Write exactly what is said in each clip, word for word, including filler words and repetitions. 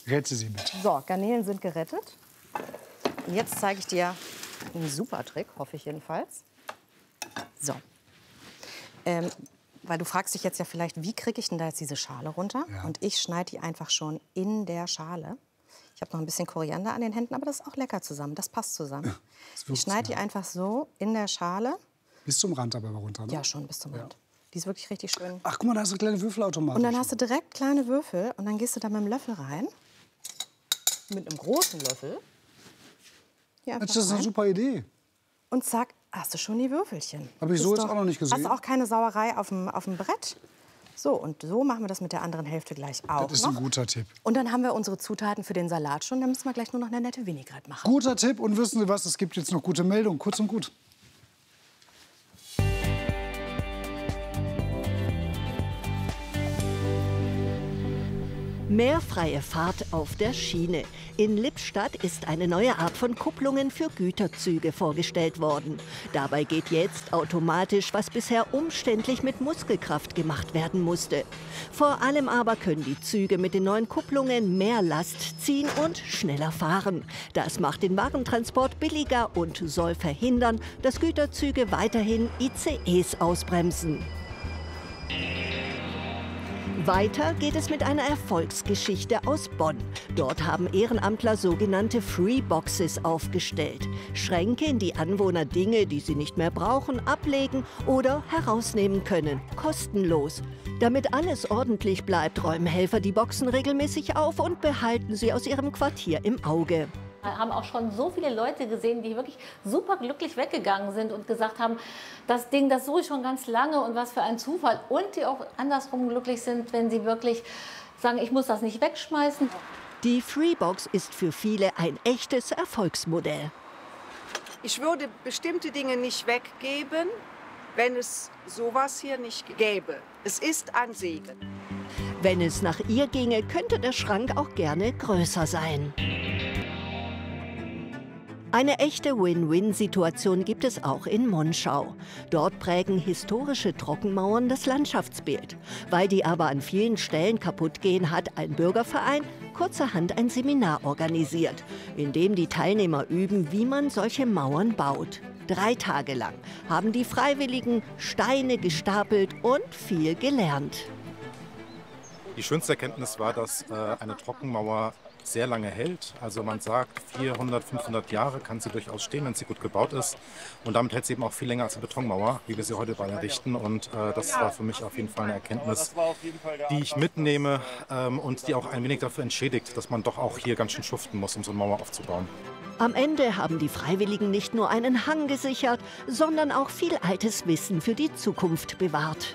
Rette sie mit. So, Garnelen sind gerettet. Und jetzt zeige ich dir einen super Trick, hoffe ich jedenfalls. So. Ähm, weil du fragst dich jetzt ja vielleicht, wie kriege ich denn da jetzt diese Schale runter? Ja. Und ich schneide die einfach schon in der Schale. Ich habe noch ein bisschen Koriander an den Händen, aber das ist auch lecker zusammen. Das passt zusammen. Ja, das ich schneide die einfach so in der Schale. Bis zum Rand aber runter, ne? Ja, schon bis zum Rand. Ja. Die ist wirklich richtig schön. Ach, guck mal, da hast du kleine Würfelautomaten. Und dann hast du direkt kleine Würfel und dann gehst du da mit dem Löffel rein. Mit einem großen Löffel. Hier das ist rein. Eine super Idee. Und zack, hast du schon die Würfelchen. Habe ich so jetzt auch noch nicht gesehen. Hast du auch keine Sauerei auf dem, auf dem Brett. So, und so machen wir das mit der anderen Hälfte gleich auch Das ist noch. ein guter Tipp. Und dann haben wir unsere Zutaten für den Salat schon. Dann müssen wir gleich nur noch eine nette Vinaigrette machen. Guter Tipp. Und wissen Sie was, es gibt jetzt noch gute Meldungen. Kurz und gut. Mehr freie Fahrt auf der Schiene. In Lippstadt ist eine neue Art von Kupplungen für Güterzüge vorgestellt worden. Dabei geht jetzt automatisch, was bisher umständlich mit Muskelkraft gemacht werden musste. Vor allem aber können die Züge mit den neuen Kupplungen mehr Last ziehen und schneller fahren. Das macht den Warentransport billiger und soll verhindern, dass Güterzüge weiterhin I C Es ausbremsen. Weiter geht es mit einer Erfolgsgeschichte aus Bonn. Dort haben Ehrenamtler sogenannte Freeboxes aufgestellt. Schränke, in die Anwohner Dinge, die sie nicht mehr brauchen, ablegen oder herausnehmen können. Kostenlos. Damit alles ordentlich bleibt, räumen Helfer die Boxen regelmäßig auf und behalten sie aus ihrem Quartier im Auge. Wir haben auch schon so viele Leute gesehen, die wirklich super glücklich weggegangen sind und gesagt haben, das Ding, das suche ich schon ganz lange und was für ein Zufall. Und die auch andersrum glücklich sind, wenn sie wirklich sagen, ich muss das nicht wegschmeißen. Die Freebox ist für viele ein echtes Erfolgsmodell. Ich würde bestimmte Dinge nicht weggeben, wenn es sowas hier nicht gäbe. Es ist ein Segen. Wenn es nach ihr ginge, könnte der Schrank auch gerne größer sein. Eine echte Win-Win-Situation gibt es auch in Monschau. Dort prägen historische Trockenmauern das Landschaftsbild. Weil die aber an vielen Stellen kaputt gehen, hat ein Bürgerverein kurzerhand ein Seminar organisiert, in dem die Teilnehmer üben, wie man solche Mauern baut. Drei Tage lang haben die Freiwilligen Steine gestapelt und viel gelernt. Die schönste Erkenntnis war, dass äh, eine Trockenmauer sehr lange hält. Also man sagt, vierhundert, fünfhundert Jahre kann sie durchaus stehen, wenn sie gut gebaut ist. Und damit hält sie eben auch viel länger als eine Betonmauer, wie wir sie heute bald errichten. Und äh, das war für mich auf jeden Fall eine Erkenntnis, die ich mitnehme ähm, und die auch ein wenig dafür entschädigt, dass man doch auch hier ganz schön schuften muss, um so eine Mauer aufzubauen. Am Ende haben die Freiwilligen nicht nur einen Hang gesichert, sondern auch viel altes Wissen für die Zukunft bewahrt.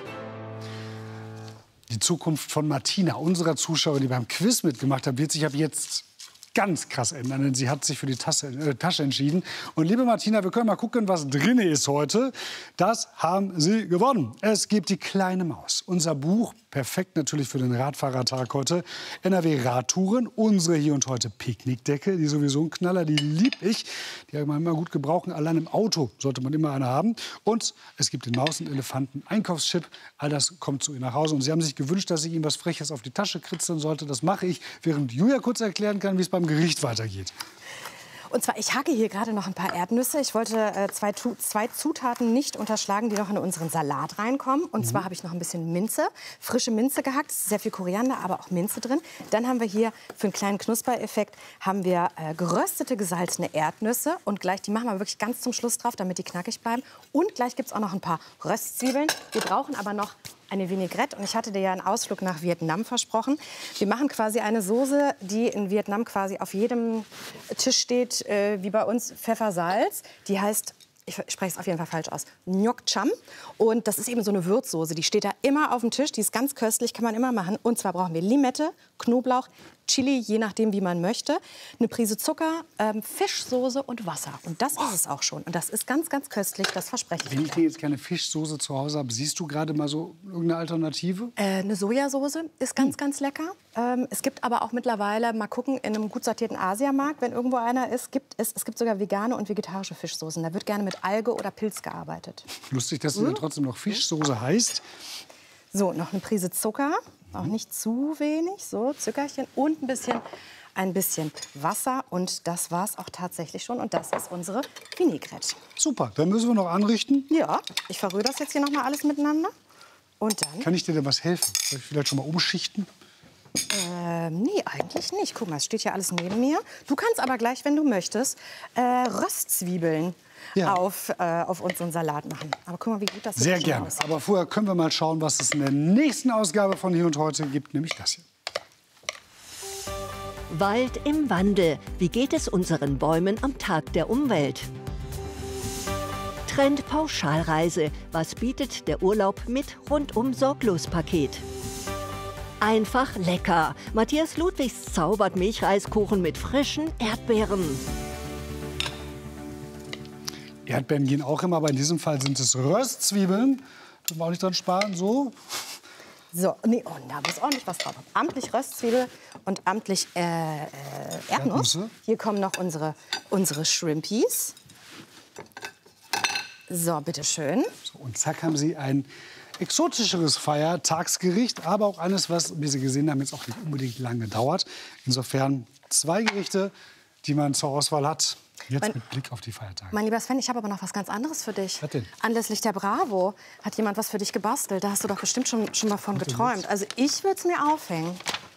Die Zukunft von Martina, unserer Zuschauerin, die beim Quiz mitgemacht hat, wird sich ab jetzt ganz krass ändern, denn sie hat sich für die Tasse, äh, Tasche entschieden. Und liebe Martina, wir können mal gucken, was drin ist heute. Das haben Sie gewonnen. Es gibt die kleine Maus. Unser Buch, perfekt natürlich für den Radfahrertag heute. N R W-Radtouren, unsere hier und heute Picknickdecke, die sowieso ein Knaller, die lieb ich. Die kann man immer gut gebrauchen. Allein im Auto sollte man immer eine haben. Und es gibt den Maus- und Elefanten-Einkaufschip. All das kommt zu Ihnen nach Hause. Und Sie haben sich gewünscht, dass ich Ihnen was Freches auf die Tasche kritzeln sollte. Das mache ich, während Julia kurz erklären kann, wie es beim Gericht weitergeht. Und zwar, ich hacke hier gerade noch ein paar Erdnüsse. Ich wollte äh, zwei, zwei Zutaten nicht unterschlagen, die noch in unseren Salat reinkommen. Und mhm. zwar habe ich noch ein bisschen Minze, frische Minze gehackt, sehr viel Koriander, aber auch Minze drin. Dann haben wir hier für einen kleinen Knuspereffekt haben wir äh, geröstete, gesalzene Erdnüsse. Und gleich, die machen wir wirklich ganz zum Schluss drauf, damit die knackig bleiben. Und gleich gibt es auch noch ein paar Röstzwiebeln. Wir brauchen aber noch eine Vinaigrette. Und ich hatte dir ja einen Ausflug nach Vietnam versprochen. Wir machen quasi eine Soße, die in Vietnam quasi auf jedem Tisch steht, äh, wie bei uns Pfeffer, Salz. Die heißt, ich spreche es auf jeden Fall falsch aus, Ngoc Cham. Und das ist eben so eine Würzsoße. Die steht da immer auf dem Tisch. Die ist ganz köstlich, kann man immer machen. Und zwar brauchen wir Limette, Knoblauch, Chili, je nachdem, wie man möchte, eine Prise Zucker, ähm, Fischsoße und Wasser. Und das ist es auch schon. Und das ist ganz, ganz köstlich, das verspreche ich. Wenn ich dir jetzt keine Fischsoße zu Hause habe, siehst du gerade mal so irgendeine Alternative? Äh, eine Sojasauce ist ganz, ganz lecker. Ähm, es gibt aber auch mittlerweile, mal gucken, in einem gut sortierten Asiamarkt, wenn irgendwo einer ist, gibt es, es gibt sogar vegane und vegetarische Fischsoßen. Da wird gerne mit Alge oder Pilz gearbeitet. Lustig, dass sie Mhm. dann trotzdem noch Fischsoße heißt. So, noch eine Prise Zucker. Auch nicht zu wenig, so Zuckerchen und ein bisschen, ein bisschen Wasser. Und das war's auch tatsächlich schon. Und das ist unsere Vinaigrette. Super, dann müssen wir noch anrichten. Ja, ich verrühre das jetzt hier noch mal alles miteinander. Und dann... Kann ich dir denn was helfen? Soll ich vielleicht schon mal umschichten? Ähm, nee, eigentlich nicht. Guck mal, es steht ja alles neben mir. Du kannst aber gleich, wenn du möchtest, äh, Röstzwiebeln Ja. auf, äh, auf unseren Salat machen. Aber guck mal, wie gut das Sehr schon gerne. aussieht. Aber vorher können wir mal schauen, was es in der nächsten Ausgabe von Hier und Heute gibt, nämlich das hier. Wald im Wandel. Wie geht es unseren Bäumen am Tag der Umwelt? Trend-Pauschalreise. Was bietet der Urlaub mit Rundum-Sorglos-Paket? Einfach lecker. Matthias Ludwigs zaubert Milchreiskuchen mit frischen Erdbeeren. Erdbeeren gehen auch immer, aber in diesem Fall sind es Röstzwiebeln. Dürfen wir auch nicht dran sparen, so. So, nee, oh, da muss ordentlich was drauf. Amtlich Röstzwiebel und amtlich äh, äh, Erdnuss. Erdnüsse. Hier kommen noch unsere, unsere Shrimpies. So, bitteschön. So, und zack haben Sie ein exotischeres Feiertagsgericht, aber auch eines, was, wie Sie gesehen haben, jetzt auch nicht unbedingt lange dauert. Insofern zwei Gerichte, die man zur Auswahl hat. Jetzt Mein- mit Blick auf die Feiertage. Mein lieber Sven, ich habe aber noch was ganz anderes für dich. Was denn? Anlässlich der Bravo hat jemand was für dich gebastelt. Da hast du doch bestimmt schon, schon mal von geträumt. Also ich würde es mir aufhängen.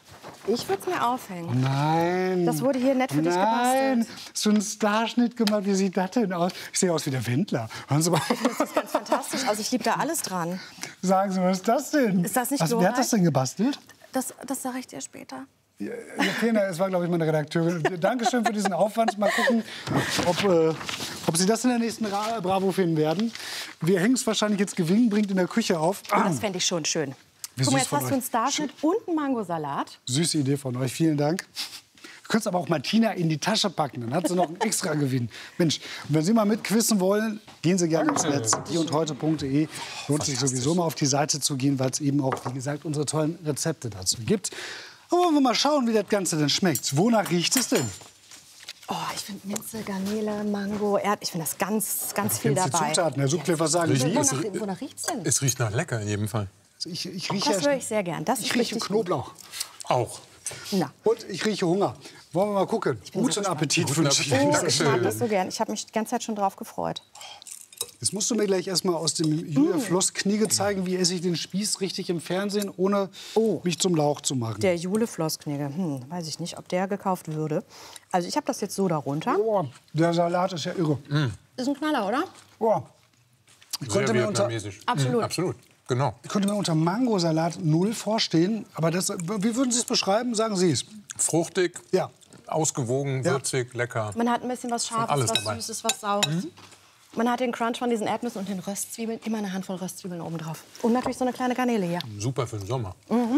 Ich würde es mir aufhängen. Nein. Das wurde hier nett für dich Nein. gebastelt. So ein Starschnitt gemacht. Wie sieht das denn aus? Ich sehe aus wie der Wendler. Hören Sie mal. Das ist ganz fantastisch. Also ich liebe da alles dran. Sagen Sie, was ist das denn? Ist das nicht was, Wer hat glorreich? das denn gebastelt? Das, das sage ich dir später. Ja, Jena, es war, glaube ich, meine Redakteurin. Dankeschön für diesen Aufwand. Mal gucken, ob, äh, ob Sie das in der nächsten Ra Bravo finden werden. Wir hängen es wahrscheinlich jetzt gewinnbringend in der Küche auf. Oh, das fände ich schon schön. Wie Guck mal, süß jetzt von hast du einen euch. Starschnitt und einen Mangosalat. Süße Idee von euch. Vielen Dank. Du könntest aber auch Martina in die Tasche packen. Dann hat sie noch einen extra Gewinn. Mensch, und wenn Sie mal mitquissen wollen, gehen Sie gerne ins Netz. die und heute punkt de. Lohnt sich sowieso mal auf die Seite zu gehen, weil es eben auch, wie gesagt, unsere tollen Rezepte dazu gibt. Aber wollen wir mal schauen, wie das Ganze denn schmeckt. Wonach riecht es denn? Oh, ich finde Minze, Garnele, Mango, Erd. Ich finde das ganz, ganz viel Kennst die dabei. Zutaten, Herr Subklev, was sagen Sie? Wonach, wonach riecht's denn? Es riecht nach lecker in jedem Fall. Also ich, ich rieche, Das höre ich sehr gern. Das ich ist rieche richtig Knoblauch. Auch. gut. Na, Und ich rieche Hunger. Wollen wir mal gucken. Guten Appetit Guten wünsche ich Appetit. Ihnen. oh, ich Dankeschön. mag das so gern. Ich habe mich die ganze Zeit schon drauf gefreut. Jetzt musst du mir gleich erstmal aus dem Julia Floss Knigge zeigen, wie esse ich den Spieß richtig im Fernsehen, ohne Oh. mich zum Lauch zu machen. Der Jule Flossknigge, hm, weiß ich nicht, ob der gekauft würde. Also ich habe das jetzt so darunter. Oh, der Salat ist ja irre. Ist ein Knaller, oder? Oh. Ich, Sehr konnte mir unter, vietnamesisch. Absolut. Mhm, absolut. Genau. ich konnte mir unter Mangosalat null vorstehen. Aber das, wie würden Sie es beschreiben? Sagen Sie es. Fruchtig, Ja. ausgewogen, Ja. würzig, lecker. Man hat ein bisschen was Scharfes, alles was dabei. Süßes, was Saures. Man hat den Crunch von diesen Erdnüssen und den Röstzwiebeln. Immer eine Handvoll Röstzwiebeln oben drauf. Und natürlich so eine kleine Garnele hier. Super für den Sommer.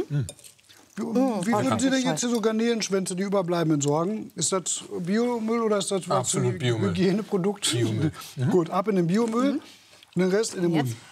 Wie, wie würden Sie denn jetzt hier so Garnelenschwänze, die überbleiben, entsorgen? Ist das Biomüll oder ist das was Absolut für Biomüll. Hygieneprodukt? Biomüll. Gut, ab in den Biomüll und den Rest in den Mund. Jetzt?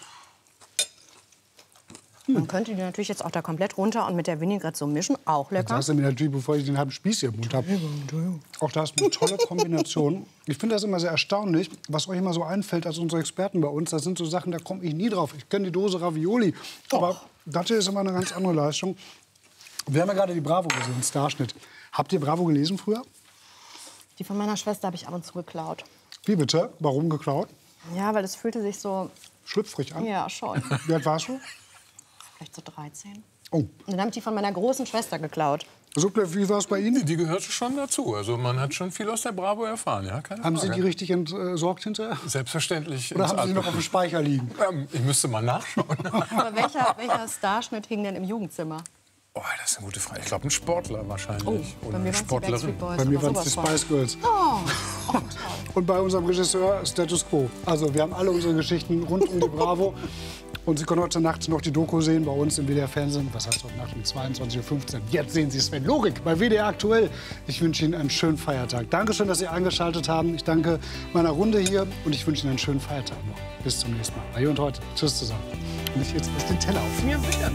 Man könnte die natürlich jetzt auch da komplett runter und mit der Vinaigrette so mischen. Auch lecker. Sagst du mir natürlich, bevor ich den halben Spieß hier im Mund habe. Auch das ist eine tolle Kombination. Ich finde das immer sehr erstaunlich, was euch immer so einfällt als unsere Experten bei uns. Das sind so Sachen, da komme ich nie drauf. Ich kenne die Dose Ravioli, aber das hier ist immer eine ganz andere Leistung. Wir haben ja gerade die Bravo gesehen, Starschnitt. Habt ihr Bravo gelesen früher? Die von meiner Schwester habe ich ab und zu geklaut. Wie bitte? Warum geklaut? Ja, weil es fühlte sich so, Schlüpfrig an. ja, schon. Wie alt warst du? Vielleicht so dreizehn. Oh. Und dann habe ich die von meiner großen Schwester geklaut. Subklev, wie war es bei Ihnen? Die gehört schon dazu. Also man hat schon viel aus der Bravo erfahren, ja, keine Haben Sie Frage. die richtig entsorgt hinterher? Selbstverständlich. Oder ins haben Sie noch auf dem Atmen. Speicher liegen? Ähm, Ich müsste mal nachschauen. Aber welcher, welcher Starschnitt hing denn im Jugendzimmer? Oh, das ist eine gute Frage. Ich glaube, ein Sportler wahrscheinlich. Bei Oder mir eine waren es die Backstreet Sportlerin. Boys. Bei mir oder waren es die sowas von. Spice Girls. Oh, oh, toll. Und bei unserem Regisseur Status Quo. Also wir haben alle unsere Geschichten rund um die Bravo. Und Sie können heute Nacht noch die Doku sehen bei uns im W D R Fernsehen. Was heißt heute Nacht um zweiundzwanzig Uhr fünfzehn? Jetzt sehen Sie Sven Lorik bei W D R Aktuell. Ich wünsche Ihnen einen schönen Feiertag. Dankeschön, dass Sie eingeschaltet haben. Ich danke meiner Runde hier und ich wünsche Ihnen einen schönen Feiertag noch. Bis zum nächsten Mal. Bei Hier und Heute. Tschüss zusammen. Und ich jetzt erst den Teller auf mir wieder.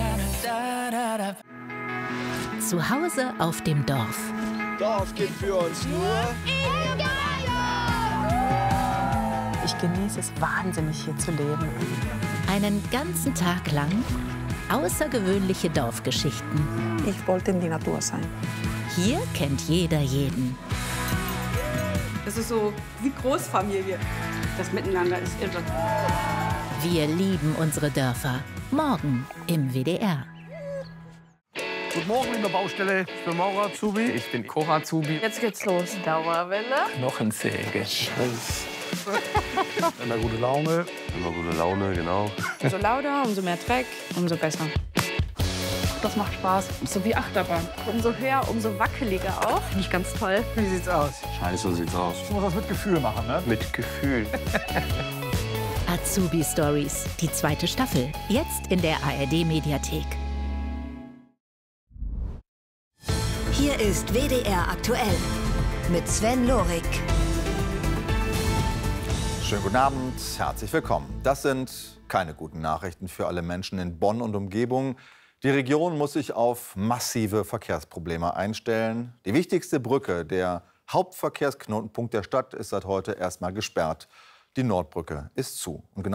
Zu Hause auf dem Dorf. Dorf gibt für uns nur Ich genieße es wahnsinnig, hier zu leben. Einen ganzen Tag lang Außergewöhnliche Dorfgeschichten. Ich wollte in die Natur sein. Hier kennt jeder jeden. Das ist so wie Großfamilie. Das Miteinander ist irre. Wir lieben unsere Dörfer. Morgen im W D R. Guten Morgen in der Baustelle. Ich bin Maurer Azubi. Ich bin Koch Azubi. Jetzt geht's los. Dauerwelle. Knochensäge. Scheiß. Immer gute Laune. Immer gute Laune, genau. Umso lauter, umso mehr Dreck, umso besser. Das macht Spaß. So wie Achterbahn. Umso höher, umso wackeliger auch. Finde ich ganz toll. Wie sieht's aus? Scheiße, so sieht's aus. Ich muss das mit Gefühl machen, ne? Mit Gefühl. Azubi Stories, die zweite Staffel. Jetzt in der A R D-Mediathek. Hier ist W D R aktuell mit Sven Lorik. Schönen guten Abend, herzlich willkommen. Das sind keine guten Nachrichten für alle Menschen in Bonn und Umgebung. Die Region muss sich auf massive Verkehrsprobleme einstellen. Die wichtigste Brücke, der Hauptverkehrsknotenpunkt der Stadt, ist seit heute erstmal gesperrt. Die Nordbrücke ist zu. Und genau